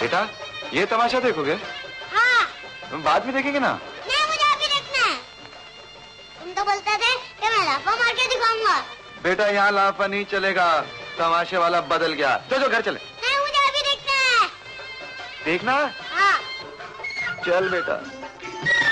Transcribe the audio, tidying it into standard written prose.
बेटा ये तमाशा देखोगे? हाँ। तुम बाद में देखेंगे ना? नहीं, मुझे अभी देखना है। तुम तो बोलते थे कि मैं लाफा मार के दिखाऊंगा। बेटा यहाँ लाफा नहीं चलेगा, तमाशे वाला बदल गया। चलो घर चले। नहीं, मुझे अभी देखना है। देखना? हाँ। चल बेटा।